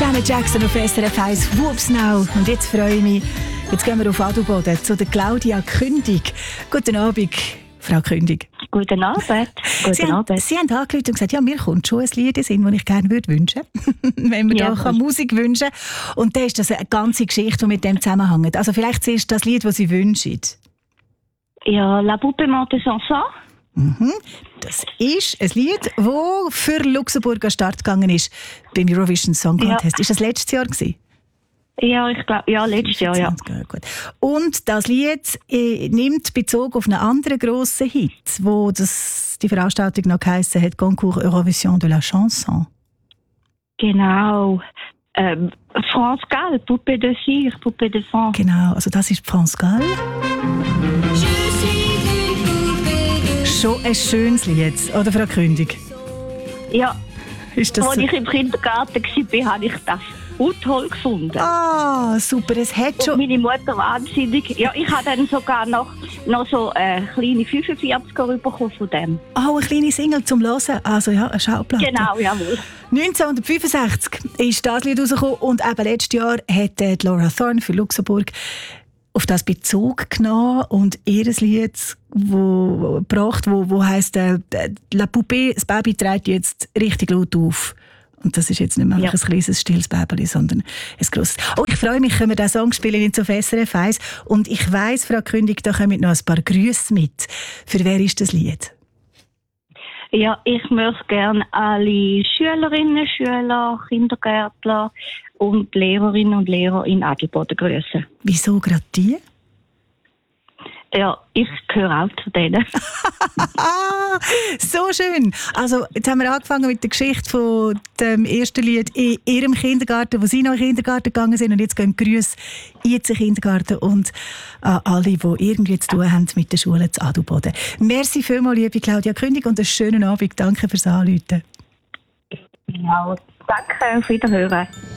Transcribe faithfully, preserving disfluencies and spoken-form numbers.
Janet Jackson auf S R F eins, Whoops Now. Und jetzt freue ich mich, jetzt gehen wir auf Adelboden zu der Claudia Kündig. Guten Abend, Frau Kündig. Guten Abend. Guten Sie, Abend. haben, Sie haben angerufen und gesagt, ja, mir kommt schon ein Lied in den Sinn, das ich gerne würde wünschen würde. Wenn man Ja, da kann Musik wünschen kann. Und dann ist das eine ganze Geschichte, die mit dem zusammenhängt. Also vielleicht zuerst das Lied, das Sie wünschen. Ja, La Poupée monte sans sang. Mhm. Das ist ein Lied, das für Luxemburg an den Start gegangen ist beim Eurovision Song Contest. Ja. Ist das letztes Jahr gewesen? Ja, ich glaube, ja, letztes Jahr, ja. Gut. Und das Lied äh, nimmt Bezug auf einen anderen grossen Hit, wo das, die Veranstaltung noch geheissen hat, Concours Eurovision de la Chanson. Genau. Ähm, France Gall, Poupée de cire, Poupée de sang. Genau, also das ist France Gall. Schon ein schönes Lied, oder Frau Kündig? Ja, Ist das als so? ich im Kindergarten war, habe ich das auch toll gefunden. Ah, super, es hat Und schon... meine Mutter wahnsinnig. Ja, ich habe dann sogar noch, noch so eine kleine fünfundvierziger bekommen von dem. Oh, eine kleine Single zum Hören, also ja, eine Schallplatte. Genau, jawohl. neunzehnhundertfünfundsechzig ist das Lied rausgekommen und eben letztes Jahr hat äh, Laura Thorne für Luxemburg auf das Bezug genommen und ihr Lied wo, gebracht, wo, wo heisst äh, «La Poupée», das Baby trägt jetzt richtig laut auf. Und das ist jetzt nicht mehr Ja. ein kleines, stilles Baby, sondern ein grosses. Oh, ich freue mich, können wir diesen Song spielen jetzt auf S R F eins. Und ich weiss, Frau Kündig, da kommen noch ein paar Grüße mit. Für wer ist das Lied? Ja, ich möchte gerne alle Schülerinnen, Schüler, Kindergärtler und Lehrerinnen und Lehrer in Adelboden grüßen. Wieso gerade die? Ja, ich gehöre auch zu denen. Ah, so schön. Also, jetzt haben wir angefangen mit der Geschichte von dem ersten Lied in Ihrem Kindergarten, wo Sie noch in den Kindergarten gegangen sind. Und jetzt gehen Grüße in den Kindergarten und an alle, die irgendwie zu tun haben mit der Schule zu Adelboden. Merci vielmals, liebe Claudia Kündig, und einen schönen Abend. Danke fürs Anrufen. Genau. Danke, auf Wiederhören.